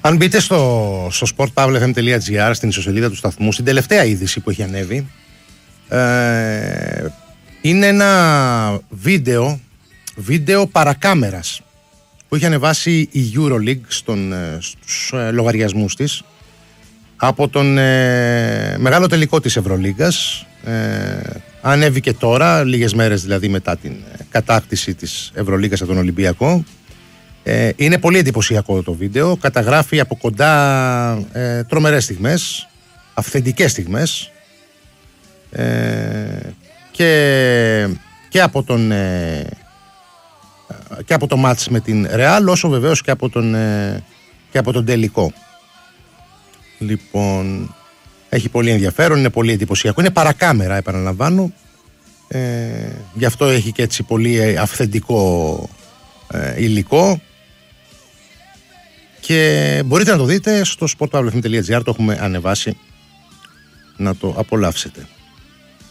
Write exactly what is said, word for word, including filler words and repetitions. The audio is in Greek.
Αν μπείτε στο, στο σπορτ παύλα εφ εμ τελεία τζι άρ, στην ιστοσελίδα του σταθμού, στην τελευταία είδηση που έχει ανέβει, ε, είναι ένα βίντεο, βίντεο παρακάμερας που έχει ανεβάσει η EuroLeague στον, στους ε, λογαριασμούς της από τον ε, μεγάλο τελικό της Ευρωλίγκας. Ε, ανέβηκε τώρα, λίγες μέρες δηλαδή μετά την ε, κατάκτηση της Ευρωλίγκας από τον Ολυμπιακό. Ε, είναι πολύ εντυπωσιακό το βίντεο, καταγράφει από κοντά ε, τρομερές στιγμές, αυθεντικές στιγμές, ε, και, και, από τον, ε, και από το μάτς με την Ρεάλ, όσο βεβαίως και από τον, ε, και από τον τελικό. Λοιπόν, έχει πολύ ενδιαφέρον, είναι πολύ εντυπωσιακό, είναι παρακάμερα, επαναλαμβάνω, ε, γι' αυτό έχει και έτσι πολύ αυθεντικό ε, υλικό. Και μπορείτε να το δείτε στο σπορτ παύλα εφ εμ τελεία τζι άρ, το έχουμε ανεβάσει, να το απολαύσετε.